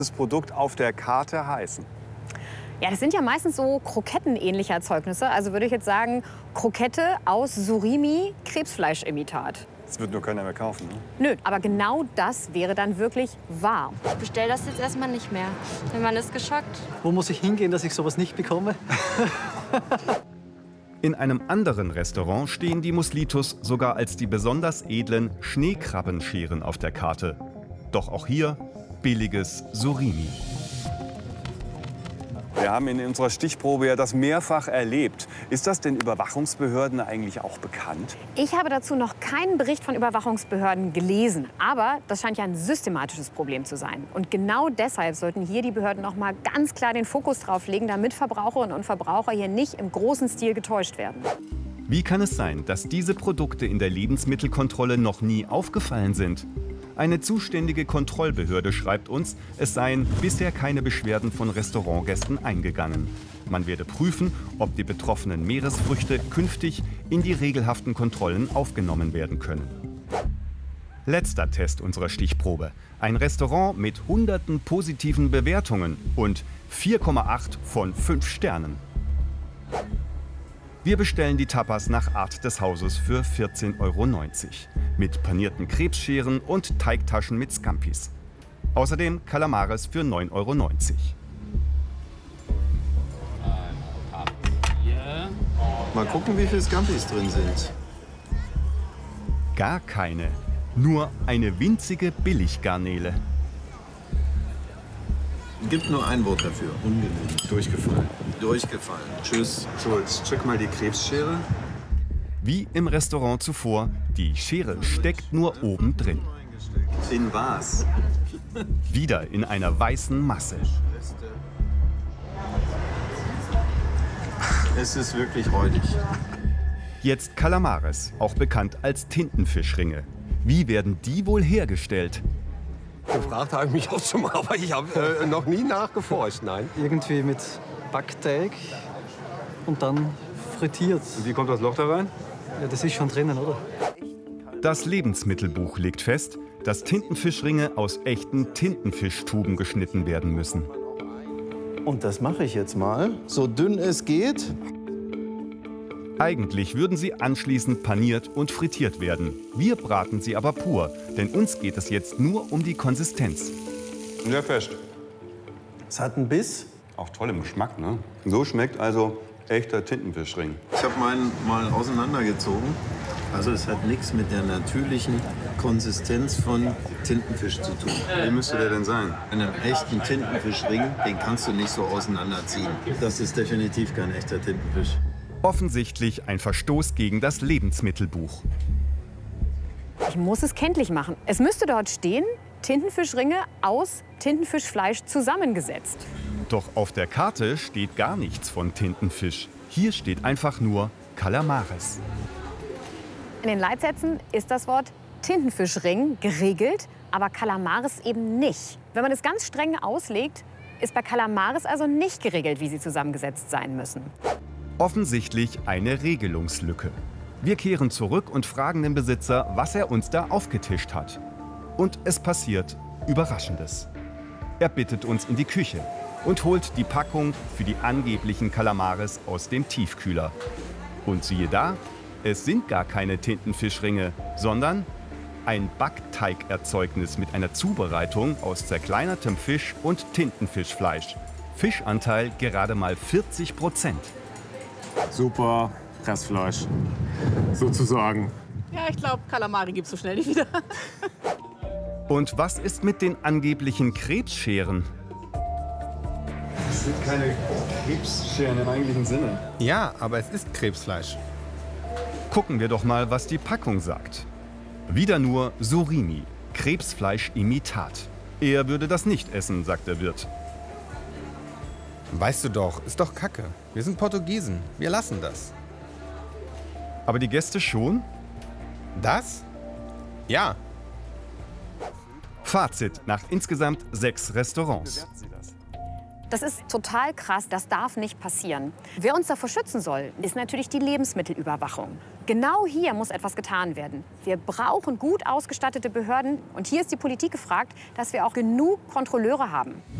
das Produkt auf der Karte heißen? Ja, das sind ja meistens so krokettenähnliche Erzeugnisse. Also würde ich jetzt sagen, Krokette aus Surimi, Krebsfleischimitat. Das wird nur keiner mehr kaufen, ne? Nö, aber genau das wäre dann wirklich wahr. Ich bestelle das jetzt erstmal nicht mehr. Mein Mann ist geschockt. Wo muss ich hingehen, dass ich sowas nicht bekomme? In einem anderen Restaurant stehen die Muslitos sogar als die besonders edlen Schneekrabbenscheren auf der Karte. Doch auch hier billiges Surimi. Wir haben in unserer Stichprobe ja das mehrfach erlebt. Ist das den Überwachungsbehörden eigentlich auch bekannt? Ich habe dazu noch keinen Bericht von Überwachungsbehörden gelesen. Aber das scheint ja ein systematisches Problem zu sein. Und genau deshalb sollten hier die Behörden noch mal ganz klar den Fokus drauf legen, damit Verbraucherinnen und Verbraucher hier nicht im großen Stil getäuscht werden. Wie kann es sein, dass diese Produkte in der Lebensmittelkontrolle noch nie aufgefallen sind? Eine zuständige Kontrollbehörde schreibt uns, es seien bisher keine Beschwerden von Restaurantgästen eingegangen. Man werde prüfen, ob die betroffenen Meeresfrüchte künftig in die regelhaften Kontrollen aufgenommen werden können. Letzter Test unserer Stichprobe. Ein Restaurant mit hunderten positiven Bewertungen und 4,8 von 5 Sternen. Wir bestellen die Tapas nach Art des Hauses für 14,90 € mit panierten Krebsscheren und Teigtaschen mit Scampis. Außerdem Kalamares für 9,90 €. Mal gucken, wie viele Scampis drin sind. Gar keine, nur eine winzige Billiggarnele. Gibt nur ein Wort dafür. Ungenügend. Durchgefallen. Durchgefallen. Tschüss. So, jetzt check mal die Krebsschere. Wie im Restaurant zuvor, die Schere steckt nur oben drin. In was? Wieder in einer weißen Masse. Es ist wirklich räudig. Jetzt Kalamares, auch bekannt als Tintenfischringe. Wie werden die wohl hergestellt? Gefragt habe ich mich auch schon mal, aber ich habe noch nie nachgeforscht, nein. Irgendwie mit Backteig und dann frittiert. Und wie kommt das Loch da rein? Ja, das ist schon drinnen, oder? Das Lebensmittelbuch legt fest, dass Tintenfischringe aus echten Tintenfischtuben geschnitten werden müssen. Und das mache ich jetzt mal, so dünn es geht. Eigentlich würden sie anschließend paniert und frittiert werden. Wir braten sie aber pur, denn uns geht es jetzt nur um die Konsistenz. Sehr fest. Es hat einen Biss. Auch toll im Geschmack, ne? So schmeckt also echter Tintenfischring. Ich habe meinen mal auseinandergezogen. Also es hat nichts mit der natürlichen Konsistenz von Tintenfisch zu tun. Wie müsste der denn sein? Einen echten Tintenfischring, den kannst du nicht so auseinanderziehen. Das ist definitiv kein echter Tintenfisch. Offensichtlich ein Verstoß gegen das Lebensmittelbuch. Ich muss es kenntlich machen. Es müsste dort stehen, Tintenfischringe aus Tintenfischfleisch zusammengesetzt. Doch auf der Karte steht gar nichts von Tintenfisch. Hier steht einfach nur Kalamares. In den Leitsätzen ist das Wort Tintenfischring geregelt, aber Kalamares eben nicht. Wenn man es ganz streng auslegt, ist bei Kalamares also nicht geregelt, wie sie zusammengesetzt sein müssen. Offensichtlich eine Regelungslücke. Wir kehren zurück und fragen den Besitzer, was er uns da aufgetischt hat. Und es passiert Überraschendes. Er bittet uns in die Küche und holt die Packung für die angeblichen Kalamares aus dem Tiefkühler. Und siehe da, es sind gar keine Tintenfischringe, sondern ein Backteigerzeugnis mit einer Zubereitung aus zerkleinertem Fisch und Tintenfischfleisch. Fischanteil gerade mal 40%. Super Pressfleisch, sozusagen. Ja, ich glaube, Kalamari gibt's so schnell nicht wieder. Und was ist mit den angeblichen Krebsscheren? Das sind keine Krebsscheren im eigentlichen Sinne. Ja, aber es ist Krebsfleisch. Gucken wir doch mal, was die Packung sagt. Wieder nur Surimi, Krebsfleischimitat. Er würde das nicht essen, sagt der Wirt. Weißt du doch, ist doch Kacke. Wir sind Portugiesen, wir lassen das. Aber die Gäste schon? Das? Ja. Fazit nach insgesamt 6 Restaurants. Das ist total krass, das darf nicht passieren. Wer uns davor schützen soll, ist natürlich die Lebensmittelüberwachung. Genau hier muss etwas getan werden. Wir brauchen gut ausgestattete Behörden und hier ist die Politik gefragt, dass wir auch genug Kontrolleure haben.